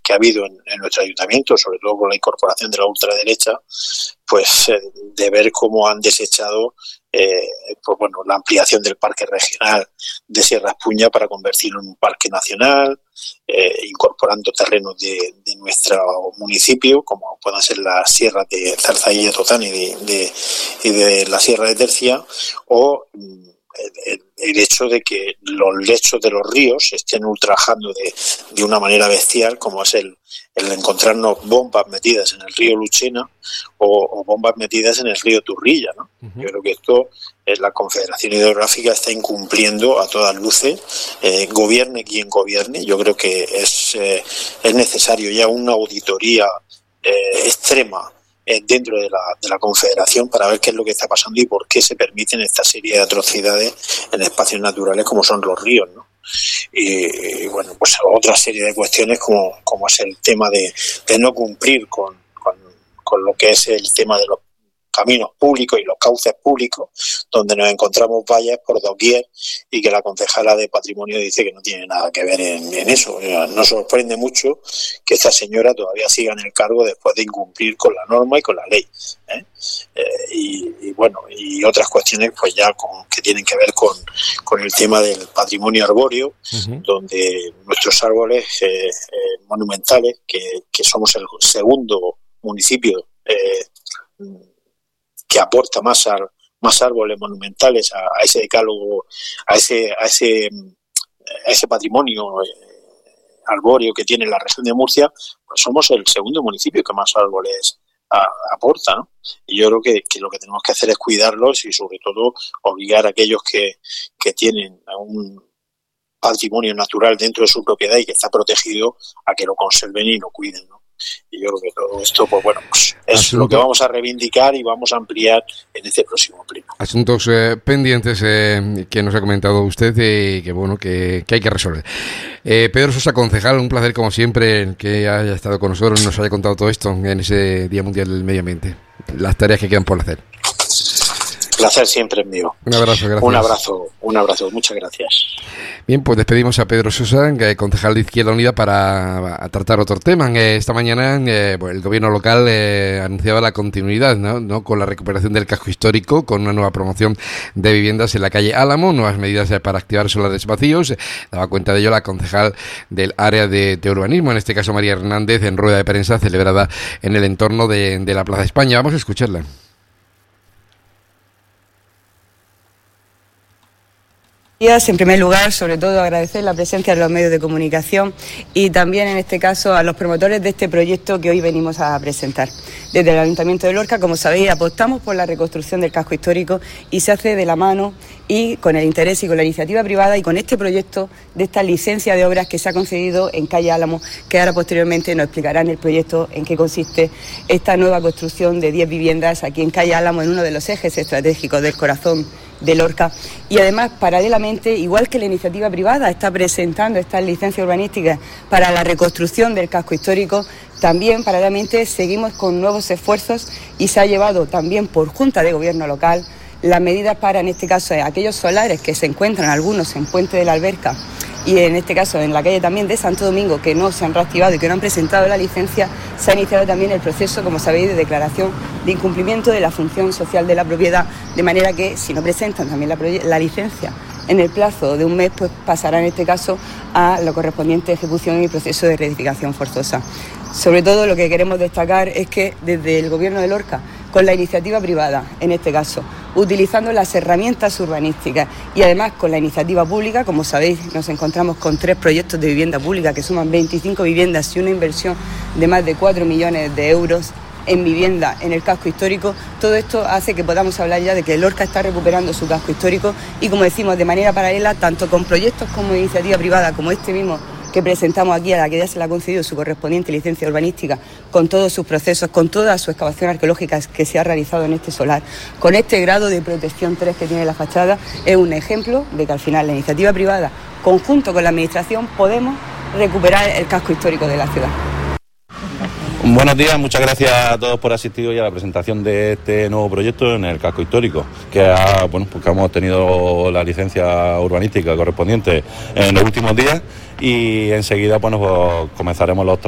que ha habido en nuestro ayuntamiento, sobre todo con la incorporación de la ultraderecha, pues de ver cómo han desechado la ampliación del parque regional de Sierra Espuña para convertirlo en un parque nacional, incorporando terrenos de nuestro municipio, como puedan ser las sierras de Zarzaí y Totán y de la Sierra de Tercia, o el hecho de que los lechos de los ríos se estén ultrajando de una manera bestial, como es el encontrarnos bombas metidas en el río Luchena o bombas metidas en el río Turrilla, ¿no? Uh-huh. Yo creo que esto la Confederación Hidrográfica está incumpliendo a todas luces, gobierne quien gobierne. Yo creo que es necesario ya una auditoría extrema dentro de la Confederación para ver qué es lo que está pasando y por qué se permiten esta serie de atrocidades en espacios naturales como son los ríos, ¿no? Y bueno, pues otra serie de cuestiones como es el tema de no cumplir con lo que es el tema de los caminos públicos y los cauces públicos, donde nos encontramos vallas por doquier y que la concejala de Patrimonio dice que no tiene nada que ver en eso. Nos sorprende mucho que esta señora todavía siga en el cargo después de incumplir con la norma y con la ley, y otras cuestiones pues ya que tienen que ver con el tema del patrimonio arbóreo, uh-huh, donde nuestros árboles monumentales, que somos el segundo municipio que aporta más árboles monumentales a ese decálogo, a ese patrimonio arbóreo que tiene la región de Murcia, pues somos el segundo municipio que más árboles aporta, ¿no? Y yo creo que lo que tenemos que hacer es cuidarlos y sobre todo obligar a aquellos que tienen un patrimonio natural dentro de su propiedad y que está protegido a que lo conserven y lo cuiden, ¿no? Y yo creo que todo esto, pues bueno, pues es lo que vamos a reivindicar y vamos a ampliar en este próximo pleno. Asuntos pendientes que nos ha comentado usted y que hay que resolver. Pedro Sosa, concejal, un placer como siempre que haya estado con nosotros y nos haya contado todo esto en ese Día Mundial del Medio Ambiente. Las tareas que quedan por hacer. Placer siempre es mío. Un abrazo, gracias. Un abrazo, muchas gracias. Bien, pues despedimos a Pedro Sosa, concejal de Izquierda Unida, para tratar otro tema. Esta mañana el gobierno local anunciaba la continuidad, ¿no? Con la recuperación del casco histórico, con una nueva promoción de viviendas en la calle Álamo, nuevas medidas para activar solares vacíos. Daba cuenta de ello la concejal del área de urbanismo, en este caso María Hernández, en rueda de prensa celebrada en el entorno de la Plaza España. Vamos a escucharla. En primer lugar, sobre todo, agradecer la presencia de los medios de comunicación y también, en este caso, a los promotores de este proyecto que hoy venimos a presentar. Desde el Ayuntamiento de Lorca, como sabéis, apostamos por la reconstrucción del casco histórico y se hace de la mano y con el interés y con la iniciativa privada y con este proyecto de esta licencia de obras que se ha concedido en calle Álamo, que ahora posteriormente nos explicarán el proyecto en qué consiste esta nueva construcción de 10 viviendas aquí en calle Álamo, en uno de los ejes estratégicos del corazón de Lorca. Y además, paralelamente, igual que la iniciativa privada está presentando estas licencias urbanísticas para la reconstrucción del casco histórico, también paralelamente seguimos con nuevos esfuerzos y se ha llevado también por Junta de Gobierno local las medidas para, en este caso, aquellos solares que se encuentran algunos en Puente de la Alberca y en este caso en la calle también de Santo Domingo, que no se han reactivado y que no han presentado la licencia. Se ha iniciado también el proceso, como sabéis, de declaración de incumplimiento de la función social de la propiedad, de manera que si no presentan también la licencia en el plazo de un mes, pues pasará en este caso a la correspondiente ejecución y proceso de reedificación forzosa. Sobre todo, lo que queremos destacar es que desde el Gobierno de Lorca, con la iniciativa privada, en este caso, utilizando las herramientas urbanísticas y además con la iniciativa pública, como sabéis, nos encontramos con 3 proyectos de vivienda pública que suman 25 viviendas y una inversión de más de 4 millones de euros en vivienda en el casco histórico. Todo esto hace que podamos hablar ya de que Lorca está recuperando su casco histórico y, como decimos, de manera paralela, tanto con proyectos como iniciativa privada, como este mismo que presentamos aquí, a la que ya se le ha concedido su correspondiente licencia urbanística, con todos sus procesos, con toda su excavación arqueológica que se ha realizado en este solar, con este grado de protección 3 que tiene la fachada, es un ejemplo de que al final la iniciativa privada, conjunto con la administración, podemos recuperar el casco histórico de la ciudad. Buenos días, muchas gracias a todos por asistir hoy a la presentación de este nuevo proyecto en el casco histórico, que hemos obtenido la licencia urbanística correspondiente en los últimos días y enseguida comenzaremos los